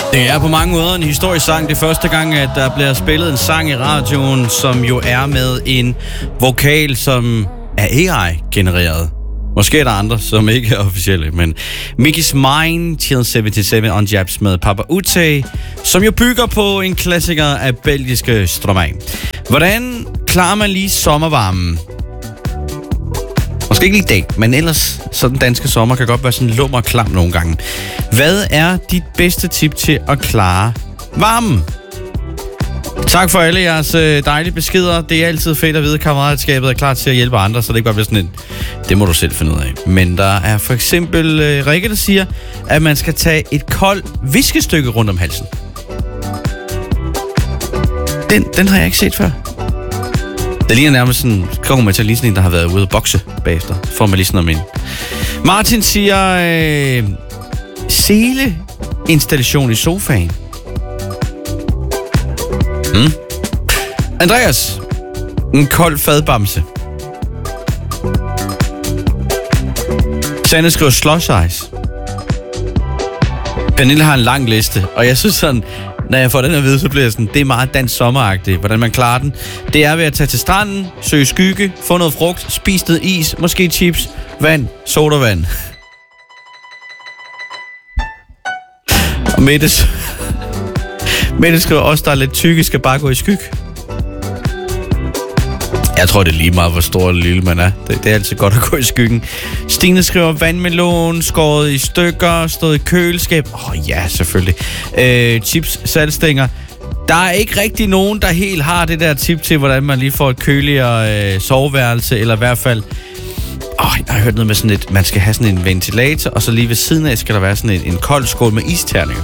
Det er på mange måder en historisk sang. Det er første gang, at der bliver spillet en sang i radioen, som jo er med en vokal, som er AI-genereret. Måske er der andre, som ikke er officielle, men Mickey's Mine, Chill 77 on Jabs med Papa Ute, som jo bygger på en klassiker af belgiske Stromae. Hvordan klarer man lige sommervarmen? Måske ikke lige i dag, men ellers så den danske sommer kan godt være sådan lummer og klam nogle gange. Hvad er dit bedste tip til at klare varmen? Tak for alle jeres dejlige beskeder. Det er altid fedt at vide, at kammeratskabet er klar til at hjælpe andre, så det ikke bare bliver sådan en, det må du selv finde ud af. Men der er for eksempel Rikke, der siger, at man skal tage et koldt viskestykke rundt om halsen. Den har jeg ikke set før. Det ligner nærmest sådan, kommer man til at ligne sådan en, der har været ude at bokse bagefter. Får man lige sådan om en. Martin siger, seleinstallation i sofaen. Andreas, en kold fadbamse. Sanne skriver slush ice. Pernille har en lang liste, og jeg synes sådan, når jeg får den at vide, så bliver jeg sådan, det er meget dansk sommeragtigt, hvordan man klarer den. Det er ved at tage til stranden, søge skygge, få noget frugt, spise noget is, måske chips, vand, sodavand. Og Mette skriver også, der er lidt tykke, skal bare gå i skygge. Jeg tror, det er lige meget, hvor stor eller lille man er. Det er altid godt at gå i skyggen. Stine skriver, vandmelon, skåret i stykker, stået i køleskab. Ja, selvfølgelig. Chips, saltstænger. Der er ikke rigtig nogen, der helt har det der tip til, hvordan man lige får et køligere soveværelse, eller i hvert fald... jeg har hørt noget med sådan et... Man skal have sådan en ventilator, og så lige ved siden af skal der være sådan en kold skål med isterninger.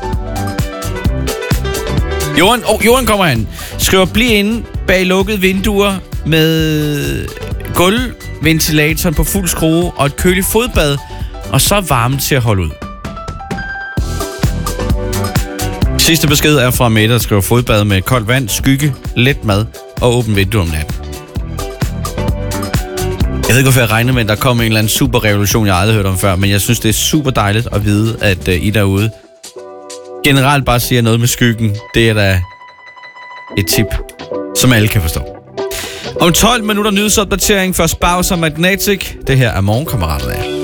Johan kommer han. Skriver, bliv inde bag lukkede vinduer med gulvventilatoren på fuld skrue og et køligt fodbad, og så varmt til at holde ud. Sidste besked er fra Mette, der skriver fodbad med koldt vand, skygge, let mad og åbent vindue om natten. Jeg ved ikke, hvorfor jeg regner med, at der kommer en eller anden super revolution, jeg aldrig har hørt om før, men jeg synes, det er super dejligt at vide, at I derude generelt bare siger noget med skyggen. Det er da et tip, som alle kan forstå. Om 12 minutter nyhedsopdatering for Spouse og Magnetic. Det her er Morgenkammeraterne.